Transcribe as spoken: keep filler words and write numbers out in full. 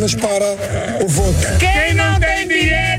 apenas para o voto. Quem não tem direito